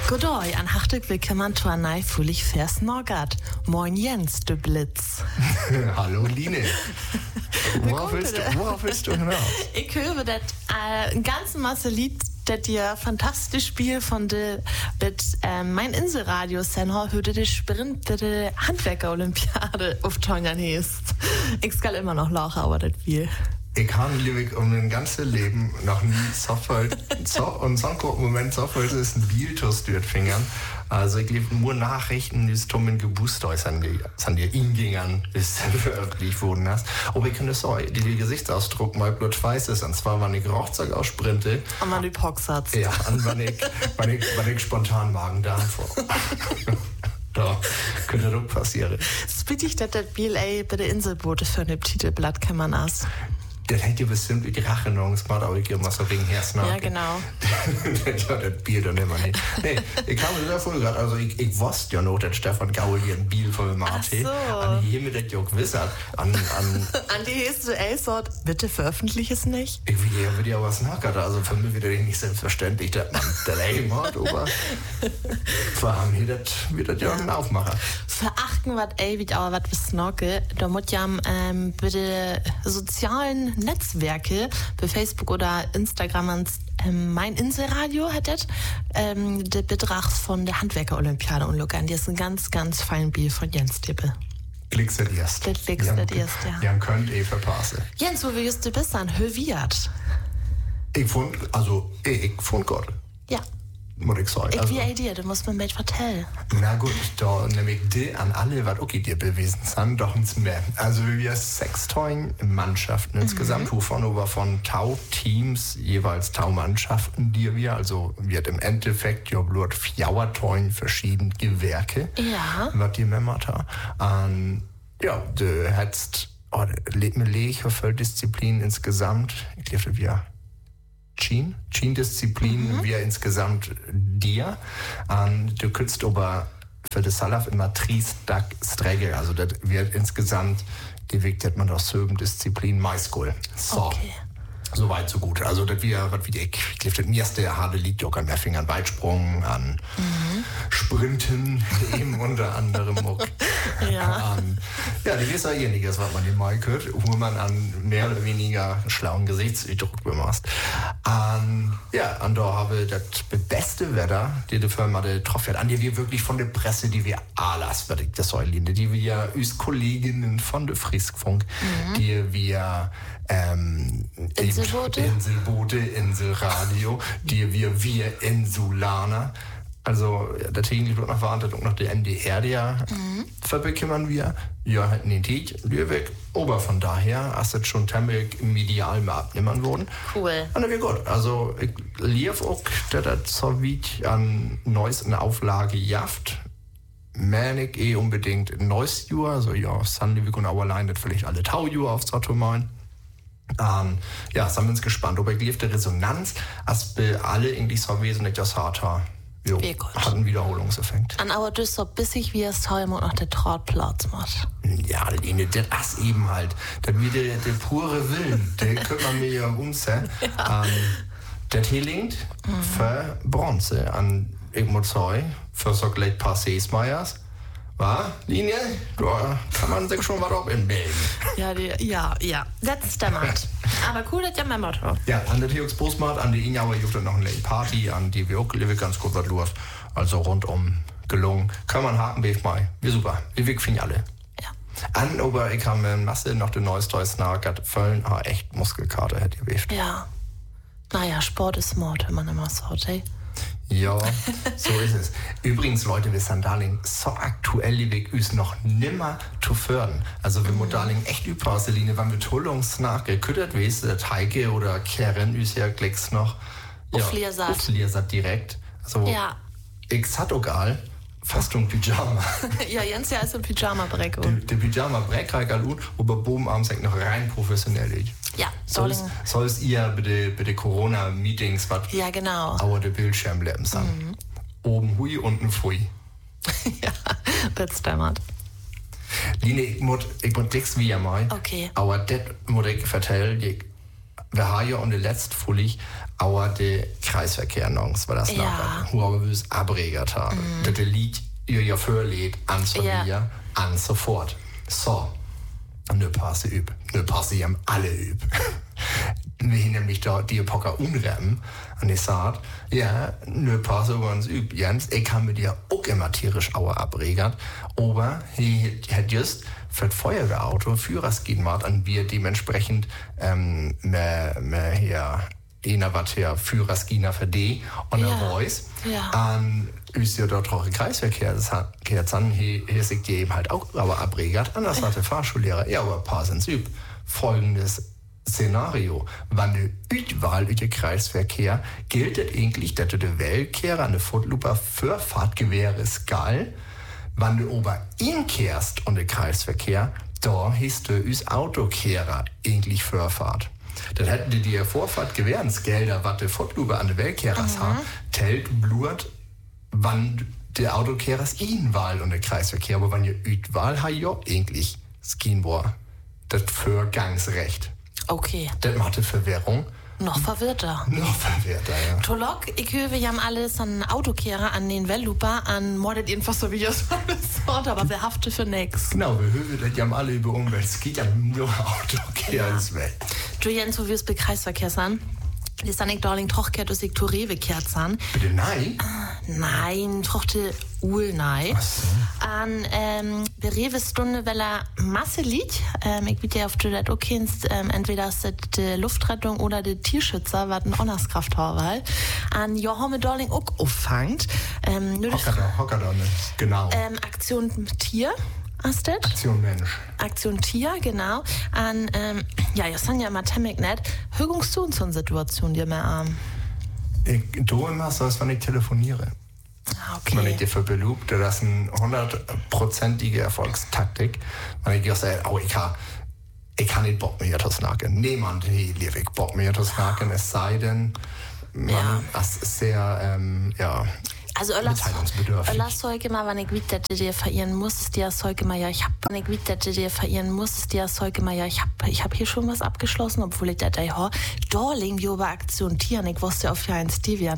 Godoi, an hartelijk willkommen zu einer neuen Folge Vers Norgat. Moin Jens, du Blitz. Hallo Line. Worauf willst du hinaus? Ich höre das ein ganze Masse Lied, das dir fantastisch Spiel von der mit mein Inselradio Senhor hörte der Sprint der Handwerker-Olympiade auf Tonjan ist. Ich skal immer noch lachen, aber das viel. Ich habe nämlich um mein ganzes Leben noch nie und so einen Moment Software ist ein Bieltus durch die Finger. Also ich lebe nur Nachrichten, die es in Gebooster an die Ingingern bis veröffentlicht wurden. Aber ich kann das auch, die Gesichtsausdruck mal blut weiß ist, und zwar, wenn ich Rauchzeug aussprinte. Und wenn du Poxatz. Ja, und wenn ich spontan Magen-Darm vor. Da könnte das passieren. Das bitte ich, dass das Biel bei der Inselboote für ein Titelblatt kann man aus. Das hätte ja bestimmt wie die Rachenungsmacht, aber ich immer so wegen Herzen. Ja, genau. Ja, das Bier dann immer nicht. Nee, ich habe sehr voll gerade, also ich wusste ja noch, dass Stefan Gaul hier ein Bier voll macht. Ach so. Und hier mit der Jog wissert. An die erste A-Sort, bitte veröffentliche es nicht. Ich will ja was nachgehört, also für mich wieder nicht selbstverständlich, dass man das eben hat, aber vor allem hier das ja ein Aufmacher. Verachten was ewig, aber was bis Snorkel, da muss ja bitte sozialen Netzwerke bei Facebook oder Instagram mein Inselradio hat das der Betracht von der Handwerker-Olympiade und Logan, die ist ein ganz, ganz fein Bier von Jens Dippe. Klickst du erst. Das klickst du erst, ja. Ja, könnt verpassen. Jens, wo willst du bist dann? Höviat. Ich fand Gott. Ja. Muss ich sagen. Ich wie Idee, du musst mir mit vertellen. Na gut, da nehme ich die an alle, was okay dir bewiesen sind, doch uns mehr. Also wir 6 Mannschaften insgesamt, wovon über von Tau-Teams, jeweils Tau-Mannschaften, die wir, also wird im Endeffekt ja bloß 4 verschiedene Gewerke, was die mehr macht. Ja, du hättest, ich für Disziplinen insgesamt, ich glaube, wir Disziplin wir insgesamt dir. Du könntest aber für das Salaf immer Triestag Stregge, also das wird insgesamt gewichtet man aus 7 Disziplinen Maisgoal. So. Okay. So weit, so gut. Also, das wir, was wie ich glaube, das erste harte liegt auch an mehr Fingern, Weitsprung, an Sprinten, eben unter anderem auch. Ja. Ja, die wissen ja einiges, was man hier mal hört, wo man an mehr oder weniger schlauen Gesichtsausdruck bemachst. Ja, und da habe ich das beste Wetter, die die Firma getroffen hat, an die wir wirklich von der Presse, die wir alles, das Säuline, die wir uns Kolleginnen von der Friskfunk, die wir Inselboote, Inselradio, die wir Insulaner. Also, der täglich wird noch Verantwortung nach der NDR, der verbekümmern wir. Ja, hätten den Tag, wir weg. Aber von daher, hast du schon ziemlich medial mal abnehmen worden. Cool. Und dann wird gut. Also, ich lief auch, dass das so wie an neuesten Auflage jaft. Meine ich unbedingt ein neues Jahr. Also, ja, Sunday, wir können auch allein das vielleicht alle Taujahr aufs Auto meinen. Ja, sind wir uns gespannt. Aber ich lief der Resonanz, als bei alle eigentlich so wesentlich das Harter. Jo, hat einen Wiederholungseffekt. An aber das so bissig wie es Heim und noch der Trautplatz macht. Ja, Line, das ist eben halt. Das wie der pure Willen. Der könnte man mir ja umsetzen. Der Teelingt für Bronze an Igmozoi, für so gleich paar Seesmeyers. War, Linie? Da kann man sich schon was auf in Belgien. Ja. Das ist der Mann. Aber cool, das ist ja mein Motto. Ja, an der Theox Postmart, an die Injauer gibt es noch eine Party, an die wir auch ganz gut was los. Also rundum gelungen. Kann man haken, wie ich mal. Wie super. Wie wir finden alle. Ja. Aber ich habe mir Masse noch den neuesten Snack Völlen, echt Muskelkater hätte ich. Ja. Naja, Sport ist Mord, wenn man immer so hat, ey. Ja, so ist es. Übrigens, Leute, wir sind Darling so aktuell, wie ich noch nimmer zu fördern. Also, wenn wir Darling echt überauseline, wenn wir Tullungsnach geküttert, weißt du, Teige oder Kern, ist ja gleich noch. Aufliersat direkt. Also, ich hat auch egal. Fast ein Pyjama. Ja, Jens ja ist ein Pyjama-Breck. Der Pyjama-Breck reicht all gut, aber Bobenabends noch rein professionell ist. Ja, soll's ihr bitte Corona-Meetings, was? Ja, genau. Aber der Bildschirm bleiben sein. Oben hui, unten pfui. Ja, das dämmert. Line, ich muss nichts wie einmal. Okay. Aber das muss ich vertellen, wir haben ja und der letzte Folie aber der Kreisverkehr noch, weil das nachher Huawei abregert haben. Das liegt ihr ja vorlädt an so wieder, an sofort. So, ne passe üb, ne passe jam alle üb. Wir haben nämlich da die Epoche unremmen und ich sagt, ja, ne passe über uns üb, Jens, ich kann mit dir auch immer tierisch Aue abregert, aber ich hat just für das Feuerwehrauto Führerschein gemacht und wir dementsprechend mehr hier einer was hier Führerschein für die und der Voice. Und ist ja dort auch ein Kreisverkehr, das hat dann hier sich die eben halt auch aber abregert. Und das hat der Fahrschullehrer, ja, aber pass ins Üb. Folgendes Szenario. Wenn du überall durch den Kreisverkehr gilt es eigentlich, dass du der Weltkehrer an der Footluper für Fahrtgewehre ist geil. Wenn du aber ihn kehrst und den Kreisverkehr, da hieß du üs Autokehrer eigentlich für Fahrt. Dann hätten die dir Vorfahrt Gewährensgelder, was der Footluper an der Weltkehrers hat, tellt blurt, wann der Autokehrers ihn Wahl und der Kreisverkehr, aber wenn ihr Wahl habt, ja eigentlich Skinbohr. Das für Gangsrecht. Okay. Das macht die Verwirrung. Noch verwirrter. Noch verwirrter, ja. Tolok, ich höre, wir haben alles an Autokehrer, an den Welluper, an mordet jedenfalls so wie das Sort, aber wir haften für nix. Genau, wir hören, das haben alle über Umwelt. Es geht ja nur Autokehrer ins Welt. Du Jens, wo wir es bei Kreisverkehr sind? Die ist dann nicht Darling Trochkehrt, dass ich Torewe kehrt san. Bitte nein? Nein, Trochte Uhl nein. Was? An der Rewe-Stunde, weil er Masse liegt. Ich bitte auf du das auch kennst, entweder ist das die Luftrettung oder die Tierschützer, was ein Honnerskraft haben. An Johanne Darling auch auffangt. Hocker da nicht, genau. Aktion Tier. Astet? Aktion Mensch. Aktion Tier, genau. An, das sind ja immer Temmig nicht. Högungst du in so einer Situation, die mir arm? Du immer so, als wenn ich telefoniere. Okay. Wenn ich dir für belobt, das ist eine 100%ige Erfolgstaktik. Wenn ich sage, oh, ich kann nicht Bock mehr zu snacken. Niemand hier lieb Bock mehr zu snacken, es sei denn, das ist sehr, Also, Öllers Zeuge mal, wenn ich wieder dir verirren muss, ist dir Zeuge mal, ja, ich hab, wenn ich wieder dir verirren muss, ist dir Zeuge mal, ja, ich hab hier schon was abgeschlossen, obwohl ich da legen wir über Aktion Tier, und ich wusste auf ja ein Stevia